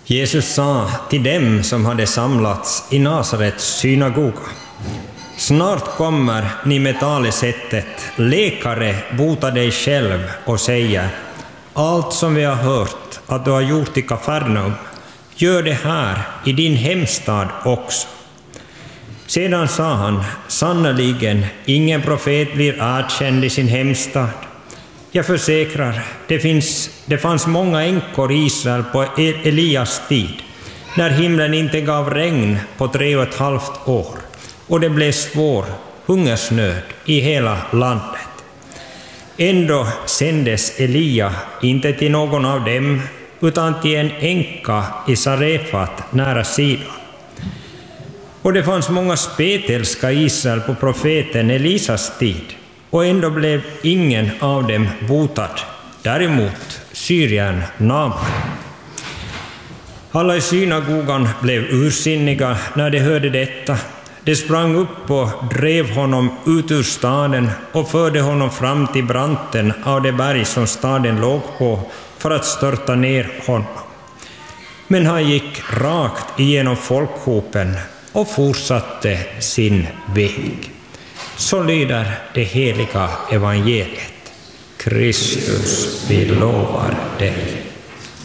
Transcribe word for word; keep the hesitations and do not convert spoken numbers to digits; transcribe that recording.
Jesus sa till dem som hade samlats i Nasarets synagoga: snart kommer ni med talesättet läkare, bota dig själv, och säger: allt som vi har hört att du har gjort i Kafarnaum, gör det här i din hemstad också. Sedan sa han: sannoliken, ingen profet blir erkänd i sin hemstad. Jag försäkrar, det, finns, det fanns många änkor i Israel på Elias tid, när himlen inte gav regn på tre och ett halvt år, och det blev svår hungersnöd i hela landet. Ändå sändes Elia inte till någon av dem, utan till en änka i Sarefat nära Sidon. Och det fanns många spetälska i Israel på profeten Elisas tid, och ändå blev ingen av dem botad. Däremot syrien Naaman. Alla i synagogan blev ursinniga när de hörde detta. De sprang upp och drev honom ut ur staden och förde honom fram till branten av det berg som staden låg på för att störta ner honom. Men han gick rakt igenom folkhopen och fortsatte sin väg. Så lyder det heliga evangeliet. Kristus, vi lovar dig.